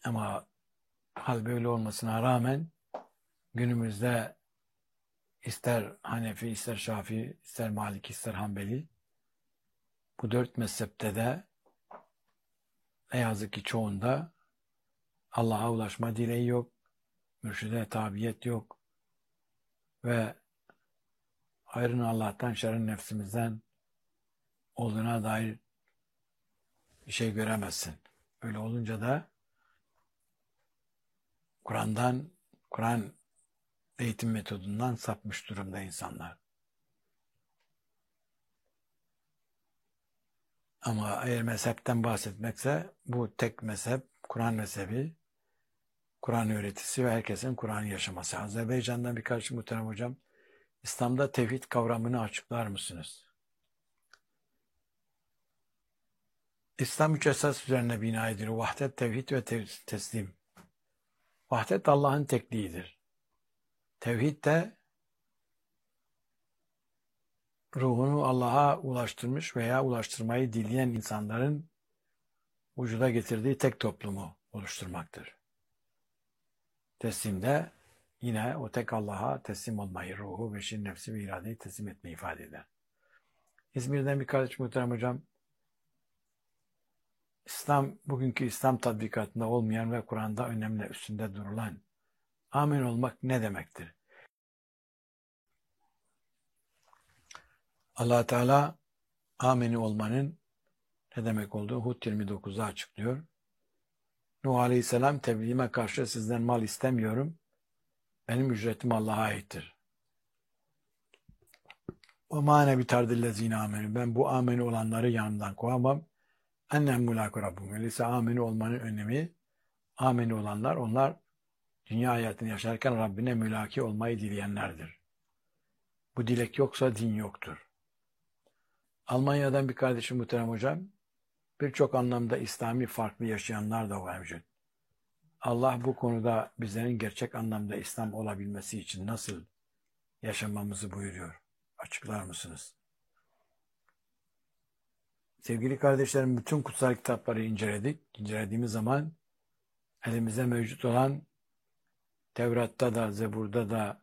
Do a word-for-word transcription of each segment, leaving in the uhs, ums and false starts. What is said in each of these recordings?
Ama hal böyle olmasına rağmen günümüzde ister Hanefi, ister Şafii, ister Maliki, ister Hanbeli, bu dört mezhepte de ne yazık ki çoğunda Allah'a ulaşma dileği yok, mürşide tabiyet yok ve hayrın Allah'tan, şerrin nefsimizden olduğuna dair bir şey göremezsin. Öyle olunca da Kur'an'dan, Kur'an eğitim metodundan sapmış durumda insanlar. Ama eğer mezhepten bahsetmekse bu tek mezhep, Kur'an mezhebi, Kur'an öğretisi ve herkesin Kur'an'ı yaşaması. Azerbaycan'dan birkaç muhterem hocam, İslam'da tevhid kavramını açıklar mısınız? İslam üç esas üzerine bina edilir. Vahdet, tevhid ve tev- teslim. Vahdet Allah'ın tekliğidir. Tevhid de ruhunu Allah'a ulaştırmış veya ulaştırmayı dileyen insanların vücuda getirdiği tek toplumu oluşturmaktır. Teslim de yine o tek Allah'a teslim olmayı, ruhu, beşin, nefsi ve iradeyi teslim etmeyi ifade eder. İzmir'den bir kardeş muhterem hocam, İslam, bugünkü İslam tatbikatında olmayan ve Kur'an'da önemli üstünde durulan amin olmak ne demektir? Allah Teala amini olmanın ne demek olduğunu Hud yirmi dokuzda açıklıyor. Nuh Aleyhisselam tebliğime karşı sizden mal istemiyorum. Benim ücretim Allah'a aittir. O mâne bitardillezîne amenü. Ben bu ameni olanları yanımdan kovamam. Ennem mulâku rabbum. Öyleyse ameni olmanın önemi, ameni olanlar, onlar dünya hayatını yaşarken Rabbine mülaki olmayı dileyenlerdir. Bu dilek yoksa din yoktur. Almanya'dan bir kardeşim muhterem hocam, birçok anlamda İslami farklı yaşayanlar da var mevcut. Allah bu konuda bizlerin gerçek anlamda İslam olabilmesi için nasıl yaşamamızı buyuruyor? Açıklar mısınız? Sevgili kardeşlerim, bütün kutsal kitapları inceledik. İncelediğimiz zaman elimizde mevcut olan Tevrat'ta da, Zebur'da da,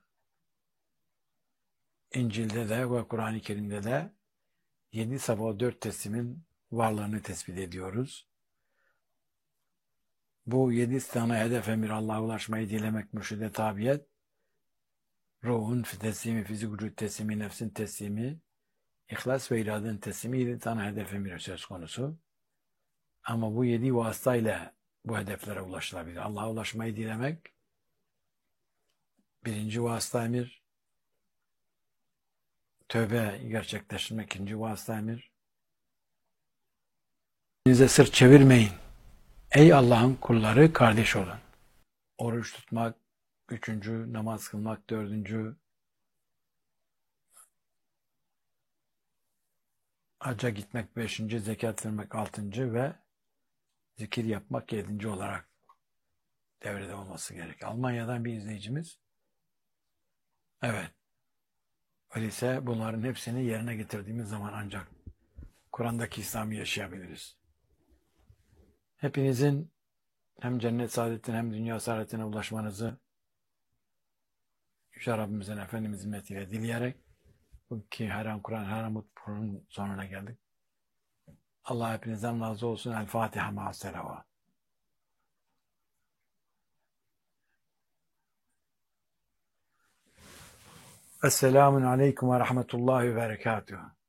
İncil'de de ve Kur'an-ı Kerim'de de yedi sabah dört teslimin varlığını tespit ediyoruz. Bu yedi tane hedef emir, Allah'a ulaşmayı dilemek, mürşide tabiyet, ruhun teslimi, fizik vücut teslimi, nefsin teslimi, İhlas ve iradenin teslimi, yedi tane hedef emir söz konusu. Ama bu yedi vasıtayla bu hedeflere ulaşılabilir. Allah'a ulaşmayı dilemek birinci vasıta emir, tövbe gerçekleştirmek ikinci vasıta emir. Size sırt çevirmeyin. Ey Allah'ın kulları, kardeş olun. Oruç tutmak üçüncü, namaz kılmak dördüncü, hacca gitmek beşinci, zekat vermek altıncı ve zikir yapmak yedinci olarak devrede olması gerek. Almanya'dan bir izleyicimiz. Evet. Öyleyse bunların hepsini yerine getirdiğimiz zaman ancak Kur'an'daki İslam'ı yaşayabiliriz. Hepinizin hem cennet saadetine hem dünya saadetine ulaşmanızı Yüce Rabbimizin, Efendimizin hizmetiyle dileyerek ki her an Kur'an, her an mutluğun sonuna geldik. Allah hepinizden razı olsun. El Fatiha ma'as-selavat. Esselamun aleyküm ve rahmetullahi ve berekatuhu.